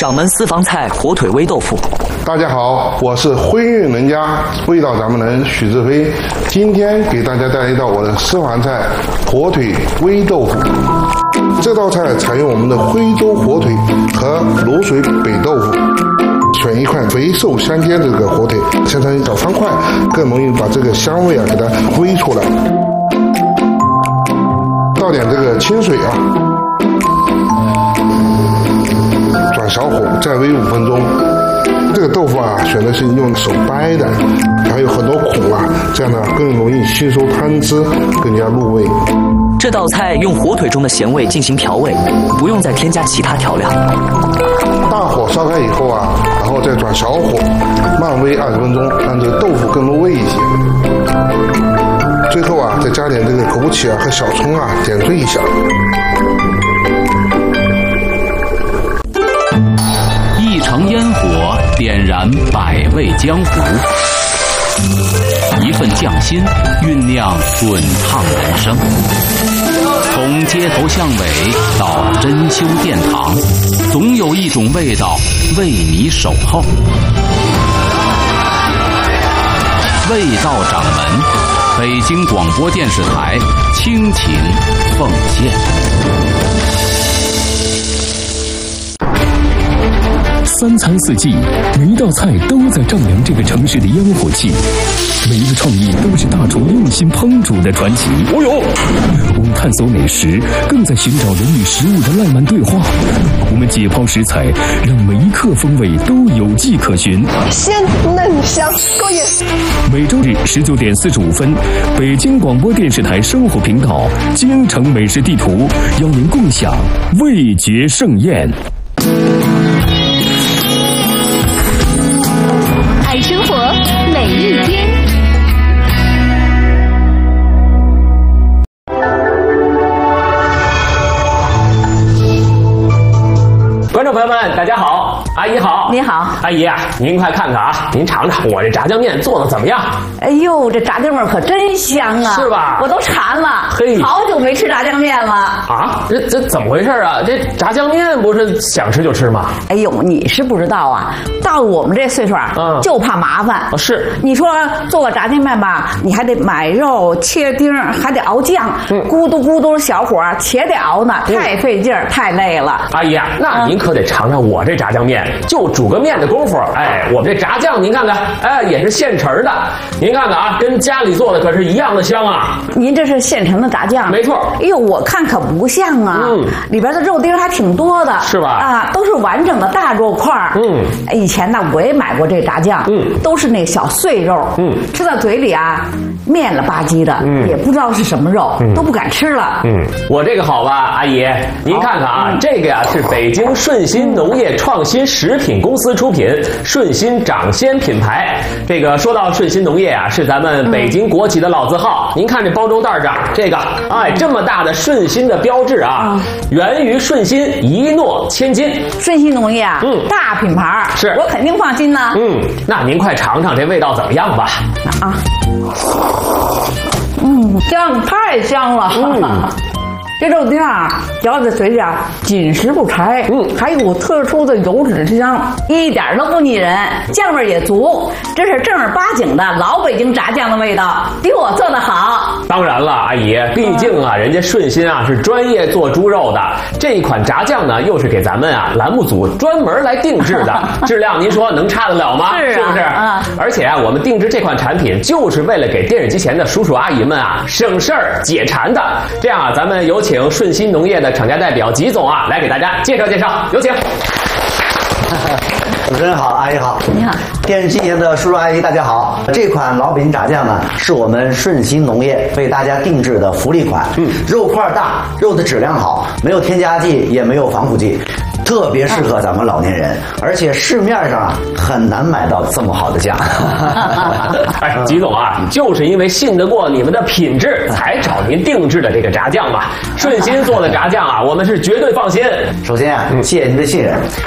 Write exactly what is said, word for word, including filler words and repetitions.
掌门私房菜火腿煨豆腐。 大家好，我是徽韵人家味道掌门人许志飞，今天给大家带来一道我的私房菜火腿煨豆腐。这道菜采用我们的徽州火腿和卤水北豆腐，选一块肥瘦相间的这个火腿，切成小方块，更容易把这个香味啊给它煨出来。倒点这个清水啊，转小火再煨五分钟。这个豆腐啊，选的是用手掰的，还有很多孔啊，这样呢更容易吸收汤汁，更加入味。 这道菜用火腿中的咸味进行调味，不用再添加其他调料。 大火烧开以后啊，然后再转小火，慢煨二十分钟，让这个豆腐更入味一些。最后啊，再加点这个枸杞啊和小葱啊，点缀一下。 一城烟火点燃百味江湖，一份匠心酝酿滚烫人生。从街头巷尾到珍馐殿堂，总有一种味道为你守候。味道掌门，北京广播电视台倾情奉献。 三餐四季，每一道菜都在丈量这个城市的烟火气，每一个创意都是大厨用心烹煮的传奇。哦呦，我们探索美食，更在寻找人与食物的浪漫对话。我们解剖食材，让每一刻风味都有迹可循。 鲜嫩香，过瘾。 每周日十九点四十五分，北京广播电视台生活频道《京城美食地图》邀您共享味觉盛宴。 爱生活，每一天。 观众朋友们，大家好，阿姨好， 你好， 阿姨啊，您快看看啊，您尝尝我这炸酱面做的怎么样？ 哎呦，这炸酱面可真香啊， 是吧？ 我都馋了， 嘿， 好久没吃炸酱面了啊！这这怎么回事啊？这炸酱面不是想吃就吃吗？ 哎呦，你是不知道啊，到了我们这岁数啊，嗯，就怕麻烦。 哦，是， 你说做个炸酱面吧，你还得买肉、切丁，还得熬酱，嗯，咕嘟咕嘟小火且得熬呢，嗯、太费劲儿，太累了。 阿姨啊，那您可得尝尝我这炸酱面，就煮个面的功夫，哎，我们这炸酱您看看，哎，也是现成的，您看看啊，跟家里做的可是一样的香啊。 您这是现成的炸酱？ 没错。 哎呦，我看可不像啊，嗯，里边的肉丁还挺多的， 是吧？ 啊，都是完整的大肉块。嗯，以前呢我也买过这炸酱，嗯，都是那小碎肉，嗯，吃到嘴里啊，面了吧唧的，嗯，也不知道是什么肉，嗯，都不敢吃了。 嗯，我这个好吧，阿姨，您看看啊，嗯、这个呀是北京顺心农业创新食品公司出品，顺心掌鲜品牌。这个说到顺心农业啊，是咱们北京国企的老字号。嗯、您看这包装袋上这个，哎，这么大的顺心的标志啊，嗯、源于顺心，一诺千金。 顺心农业啊，嗯，大品牌， 是我肯定放心呢。 嗯，那您快尝尝这味道怎么样吧？ 啊，嗯，酱太香了。嗯。这肉丁啊，嚼在嘴里啊，紧实不柴，嗯，还有股特殊的油脂香，一点都不腻人，酱味也足，这是正儿八经的老北京炸酱的味道，比我做的好。 当然了，阿姨，毕竟啊，人家顺心啊是专业做猪肉的，这一款炸酱呢，又是给咱们啊栏目组专门来定制的，质量您说能差得了吗？ 是啊， 是不是？啊，而且啊，我们定制这款产品就是为了给电视机前的叔叔阿姨们啊省事儿解馋的。这样啊，咱们有请。请顺心农业的厂家代表吉总啊，来给大家介绍介绍，有请。 主持人好，阿姨好， 你好， 电视机前的叔叔阿姨大家好。这款老北京炸酱呢，是我们顺心农业为大家定制的福利款。嗯，肉块大，肉的质量好，没有添加剂，也没有防腐剂。特别适合咱们老年人，而且市面上啊很难买到这么好的酱。 哎，吉总啊，就是因为信得过你们的品质，才找您定制的这个炸酱嘛。顺心做的炸酱啊，我们是绝对放心。 首先啊，谢谢您的信任。